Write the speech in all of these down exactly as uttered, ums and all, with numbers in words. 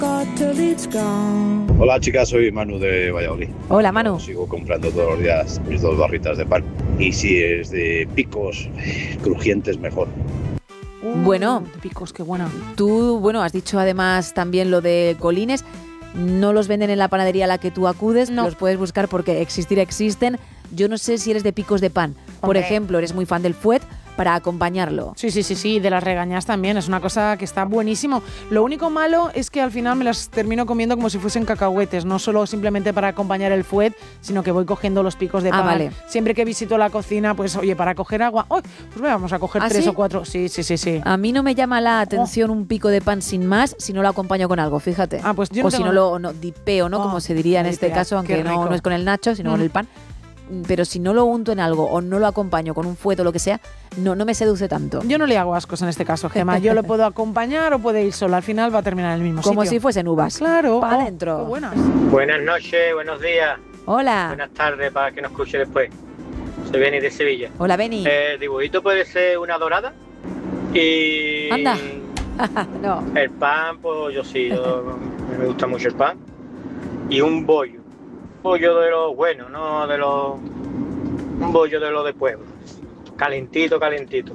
Hola chicas, soy Manu de Valladolid. Hola Manu. Yo sigo comprando todos los días mis dos barritas de pan. Y si es de picos crujientes, mejor. Uh, bueno, de picos, qué buena. Tú, bueno, has dicho además también lo de colines. No los venden en la panadería a la que tú acudes, no. Los puedes buscar porque existir existen. Yo no sé si eres de picos de pan. Por Hombre. ejemplo, eres muy fan del fuet para acompañarlo. Sí, sí, sí, sí, de las regañas también. Es una cosa que está buenísimo. Lo único malo es que al final me las termino comiendo como si fuesen cacahuetes. No solo simplemente para acompañar el fuet, sino que voy cogiendo los picos de pan. Ah, vale. Siempre que visito la cocina, pues oye, para coger agua, oh, pues vamos a coger ¿Ah, tres sí? o cuatro. Sí, sí, sí, sí. A mí no me llama la atención oh. un pico de pan sin más si no lo acompaño con algo, fíjate. Ah, pues yo no o tengo... si no lo no, dipeo, ¿no? Oh, como se diría en este dipear, caso, aunque no, no es con el nacho, sino mm. con el pan. Pero si no lo unto en algo o no lo acompaño con un fuet o lo que sea, no, no me seduce tanto. Yo no le hago ascos en este caso, Gemma. Yo lo puedo acompañar o puede ir solo. Al final va a terminar en el mismo Como sitio. si fuesen uvas. Claro. Para oh, adentro. Qué buenas. Buenas noches, buenos días. Hola. Buenas tardes para que nos escuche después. Soy Beni de Sevilla. Hola, Beni. El dibujito puede ser una dorada y... Anda. No. El pan, pues yo sí, yo, me gusta mucho el pan. Y un bollo. Un bollo de los buenos, no de los... Un bollo de los de pueblo. Calentito, calentito.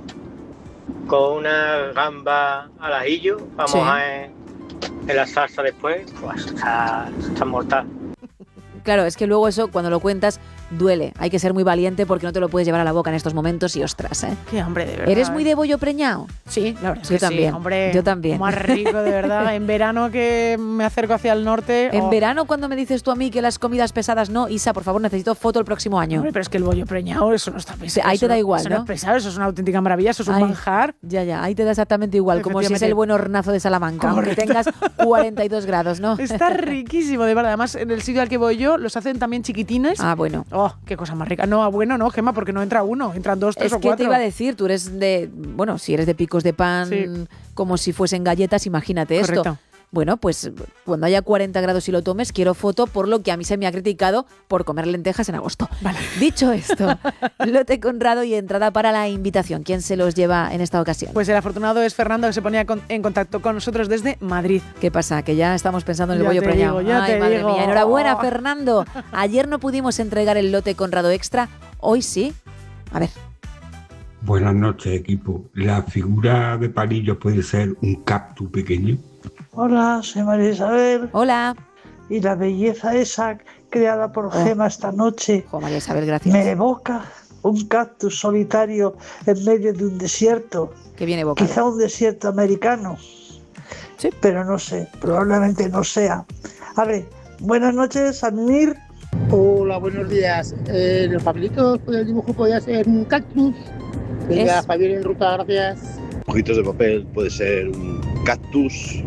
Con una gamba al ajillo, vamos sí. a en, en la salsa después. Pues está, está mortal. Claro, es que luego eso, cuando lo cuentas, duele. Hay que ser muy valiente porque no te lo puedes llevar a la boca en estos momentos y ostras, ¿eh? Qué hambre, de verdad. ¿Eres muy de bollo preñado? Sí, la verdad es Yo que también. Sí, hombre. Yo también. Más rico, de verdad. En verano que me acerco hacia el norte... En oh. verano, cuando me dices tú a mí que las comidas pesadas no, Isa, por favor, necesito foto el próximo año. Hombre, pero es que el bollo preñado, eso no está pesado. Ahí te da igual, eso ¿no? Eso no es pesado, eso es una auténtica maravilla, eso es Ay, un manjar. Ya, ya, ahí te da exactamente igual, como si es el buen hornazo de Salamanca, aunque tengas cuarenta y dos grados, ¿no? Está riquísimo, de verdad. Además, en el sitio al que voy yo, los hacen también chiquitines. Ah, bueno. Oh, qué cosa más rica. No, bueno, no, Gemma, porque no entra uno, entran dos, tres es o cuatro. Es que te iba a decir, tú eres de, bueno, si eres de picos de pan, sí. como si fuesen galletas, imagínate Correcto. esto. Bueno, pues cuando haya cuarenta grados y lo tomes, quiero foto por lo que a mí se me ha criticado por comer lentejas en agosto. Vale. Dicho esto, lote Conrado y entrada para la invitación. ¿Quién se los lleva en esta ocasión? Pues el afortunado es Fernando, que se ponía en contacto con nosotros desde Madrid. ¿Qué pasa? Que ya estamos pensando en el ya bollo preñado. Digo, ya Ay, te madre digo. mía. Enhorabuena, Fernando. Ayer no pudimos entregar el lote Conrado Extra, hoy sí. A ver. Buenas noches, equipo. ¿La figura de palillo puede ser un cactus pequeño? Hola, soy María Isabel. Hola. Y la belleza esa creada por oh. Gema esta noche oh, María Isabel, gracias. me evoca un cactus solitario en medio de un desierto. ¿Qué viene evocado? Quizá un desierto americano. Sí. Pero no sé, probablemente no sea. A ver, buenas noches, Admir. Hola, buenos días. Eh, los papelitos del dibujo podía ser un cactus. Venga, Es... Javier en ruta, gracias. Hojitos de papel puede ser un cactus.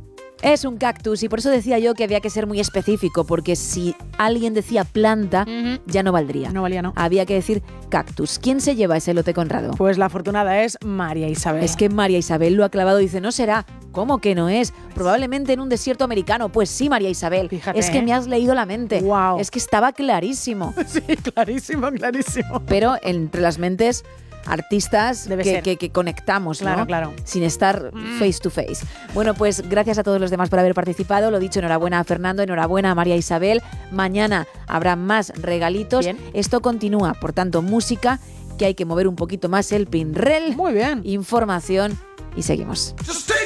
Es un cactus y por eso decía yo que había que ser muy específico, porque si alguien decía planta, uh-huh. ya no valdría. No valía, no. Había que decir cactus. ¿Quién se lleva ese lote Conrado? Pues la afortunada es María Isabel. Es que María Isabel lo ha clavado y dice, no será. ¿Cómo que no es? Probablemente en un desierto americano. Pues sí, María Isabel. Fíjate, es que ¿eh? me has leído la mente. Wow. Es que estaba clarísimo. Sí, clarísimo, clarísimo. Pero entre las mentes... artistas que, que, que conectamos, claro, ¿no? Claro. Sin estar face to face. Bueno, pues gracias a todos los demás por haber participado. Lo dicho, enhorabuena a Fernando, enhorabuena a María Isabel. Mañana habrá más regalitos. Bien. Esto continúa, por tanto, música, que hay que mover un poquito más el pinrel. Muy bien. Información y seguimos.